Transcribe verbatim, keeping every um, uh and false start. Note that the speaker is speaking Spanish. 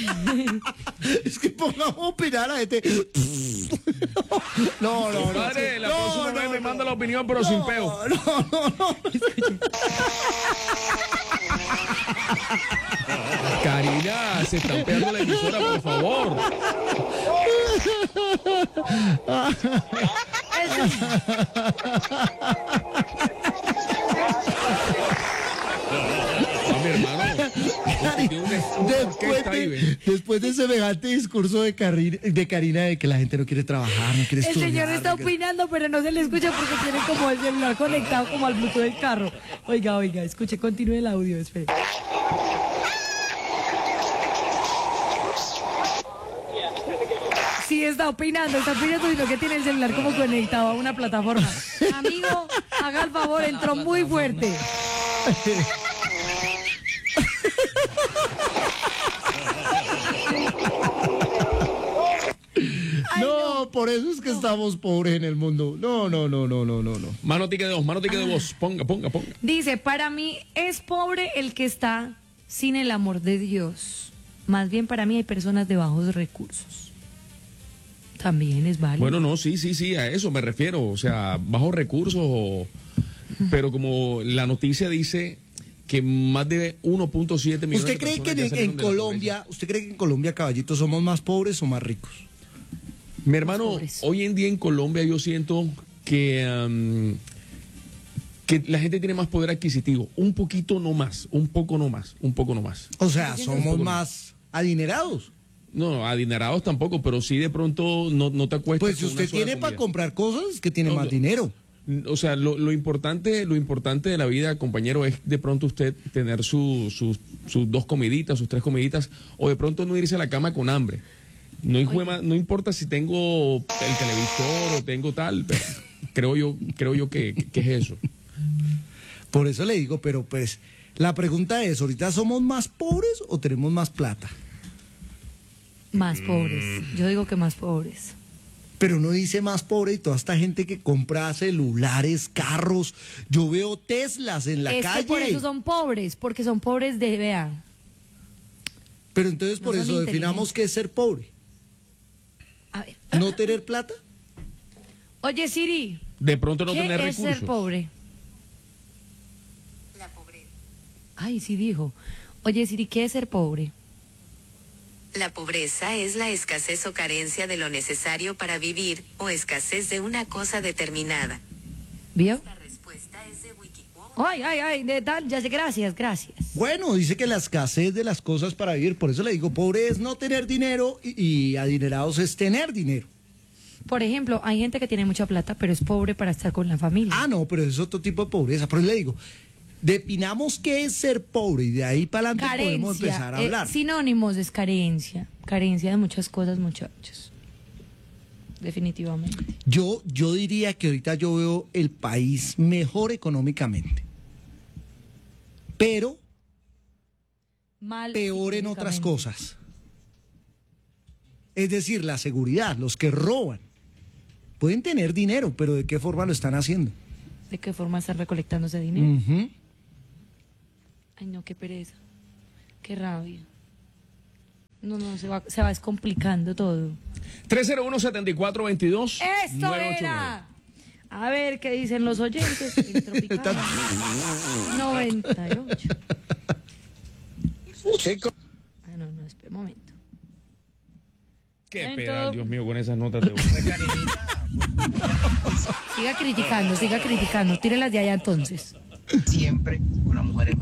Es que pongamos a opinar a la gente. No, no, no. Padre, la no, próxima no, vez me no. manda la opinión, pero no, sin peo. No, no, no. Karina, se están pegando la emisora, por favor. A mi hermano. Cari, Tiene una- una después, orquesta ahí, de, ve. después de semejante discurso de, Carri- de Karina de que la gente no quiere trabajar, no quiere El estudiar. señor está no quiere- opinando, pero no se le escucha porque tiene como el celular conectado como al Bluetooth del carro. Oiga, oiga, escuche, continúe el audio, espere. Sí, está opinando, está opinando, sino que tiene el celular como conectado a una plataforma. Amigo, haga el favor, entró muy fuerte. No, por eso es que estamos pobres en el mundo. No, no, no, no, no, no, no. Mano tique de voz, mano tique de voz. Ponga, ponga, ponga. Dice, para mí es pobre el que está sin el amor de Dios. Más bien para mí hay personas de bajos recursos. También es válido. Bueno, no, sí, sí, sí, a eso me refiero. O sea, bajos recursos, o- pero como la noticia dice que más de uno punto siete millones ¿Usted de cree que personas en, ya salieron en de la Colombia, usted cree que en Colombia, caballito, somos más pobres o más ricos? pobreza? Mi hermano, pobres. hoy en día en Colombia yo siento que, um, que la gente tiene más poder adquisitivo. Un poquito no más, un poco no más, un poco no más. O sea, Un somos poco más adinerados. No, adinerados tampoco, pero sí de pronto no, no te acuestas. Pues si con una usted sola tiene para comida. comprar cosas, que tiene No, más no. dinero. O sea, lo, lo importante, lo importante de la vida, compañero, es de pronto usted tener su- sus sus dos comiditas, sus tres comiditas, o de pronto no irse a la cama con hambre. No, hijo de ma- no importa si tengo el televisor o tengo tal, pero creo yo, creo yo que, que es eso. Por eso le digo, pero pues la pregunta es, ¿ahorita somos más pobres o tenemos más plata? Más pobres. Yo digo que más pobres. Pero uno dice más pobre y toda esta gente que compra celulares, carros. Yo veo Teslas en la es calle. que por eso son pobres, porque son pobres de, vean. Pero entonces No por son eso definamos inteligentes. qué es ser pobre. A ver. ¿No tener plata? Oye, Siri, De pronto no ¿qué tener es recursos. ser pobre? La pobreza. Ay, sí dijo. Oye, Siri, ¿qué es ser pobre? La pobreza es la escasez o carencia de lo necesario para vivir, o escasez de una cosa determinada. ¿Vio? La respuesta es de Wikipedia. Ay, ay, ay, de tal, ya sé, gracias, gracias. Bueno, dice que la escasez de las cosas para vivir, por eso le digo, pobre es no tener dinero y, y adinerados es tener dinero. Por ejemplo, hay gente que tiene mucha plata, pero es pobre para estar con la familia. Ah, no, pero eso es otro tipo de pobreza. Por eso le digo, definamos qué es ser pobre y de ahí para adelante podemos empezar a eh, hablar. sinónimos es carencia. Carencia de muchas cosas, muchachos. Definitivamente. Yo, yo diría que ahorita yo veo el país mejor económicamente, pero Mal peor en otras económicamente. cosas. Es decir, la seguridad, los que roban. Pueden tener dinero, pero ¿de qué forma lo están haciendo? ¿De qué forma están recolectando ese dinero? Ujú. Ay, no, qué pereza. Qué rabia. No, no, se va, se va descomplicando todo. tres cero uno, setenta y cuatro veintidós. ¡Esto era! A ver qué dicen los oyentes. en Tropical noventa y ocho. Ah, no, no, espera un momento. Qué En pedal, todo- Dios mío, con esas notas de voz. Siga criticando, siga criticando. Tírelas de allá entonces. Siempre una mujer es